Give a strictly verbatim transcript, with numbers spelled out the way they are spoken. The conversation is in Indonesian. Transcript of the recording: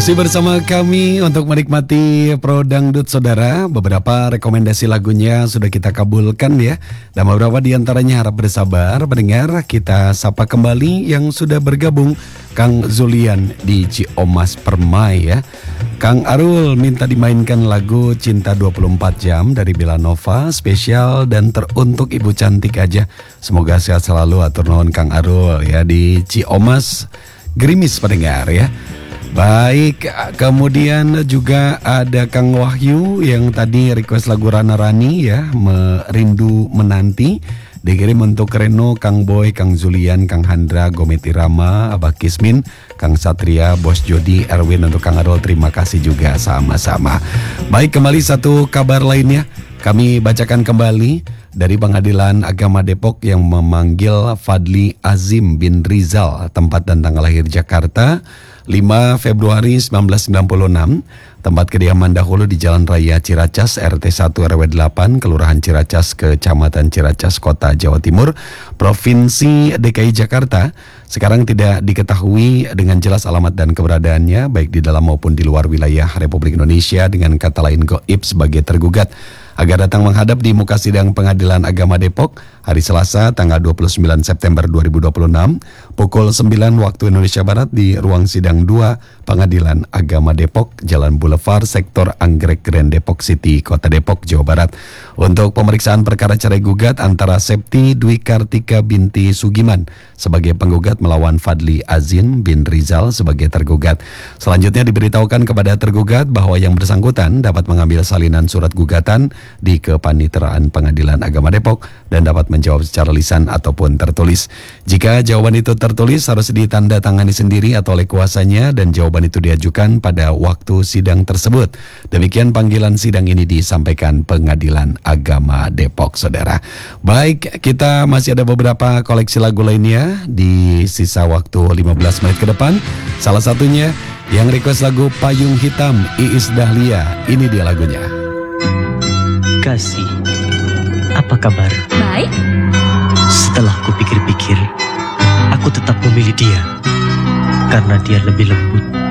Masih bersama kami untuk menikmati Pro Dangdut Saudara. Beberapa rekomendasi lagunya sudah kita kabulkan ya. Dan beberapa diantaranya harap bersabar mendengar. Kita sapa kembali yang sudah bergabung, Kang Zulian di Ciomas Permai ya. Kang Arul minta dimainkan lagu Cinta dua puluh empat Jam dari Bella Nova, spesial dan teruntuk ibu cantik aja. Semoga sehat selalu, atur nuhun Kang Arul ya di Ciomas Gerimis pendengar ya. Baik, kemudian juga ada Kang Wahyu yang tadi request lagu Rana Rani ya, Merindu Menanti. Dikirim untuk Reno, Kang Boy, Kang Zulian, Kang Handra, Gomit Irama, Abah Kismin, Kang Satria, Bos Jody, Erwin, untuk Kang Arul. Terima kasih juga sama-sama. Baik, kembali satu kabar lainnya. Kami bacakan kembali dari Pengadilan Agama Depok yang memanggil Fadli Azim bin Rizal, tempat dan tanggal lahir Jakarta, lima Februari seribu sembilan ratus sembilan puluh enam, tempat kediaman dahulu di Jalan Raya Ciracas, R T satu R W delapan, Kelurahan Ciracas, Kecamatan Ciracas, Kota Jawa Timur, Provinsi D K I Jakarta. Sekarang tidak diketahui dengan jelas alamat dan keberadaannya, baik di dalam maupun di luar wilayah Republik Indonesia, dengan kata lain goib sebagai tergugat, agar datang menghadap di muka sidang Pengadilan Agama Depok hari Selasa tanggal dua puluh sembilan September dua ribu dua puluh enam pukul sembilan waktu Indonesia Barat di ruang sidang dua Pengadilan Agama Depok, Jalan Boulevard, Sektor Anggrek Grand Depok City, Kota Depok, Jawa Barat, untuk pemeriksaan perkara cerai gugat antara Septi Dwi Kartika binti Sugiman sebagai penggugat melawan Fadli Azim bin Rizal sebagai tergugat. Selanjutnya diberitahukan kepada tergugat bahwa yang bersangkutan dapat mengambil salinan surat gugatan di Kepaniteraan Pengadilan Agama Depok dan dapat menjawab secara lisan ataupun tertulis. Jika jawaban itu tertulis harus ditandatangani sendiri atau oleh kuasanya dan jawaban itu diajukan pada waktu sidang tersebut. Demikian panggilan sidang ini disampaikan Pengadilan Agama Depok, saudara. Baik, kita masih ada beberapa koleksi lagu lainnya di sisa waktu lima belas menit ke depan. Salah satunya yang request lagu Payung Hitam, Iis Dahlia. Ini dia lagunya. Kasih, apa kabar? Baik. Setelah kupikir-pikir, aku tetap memilih dia karena dia lebih lembut,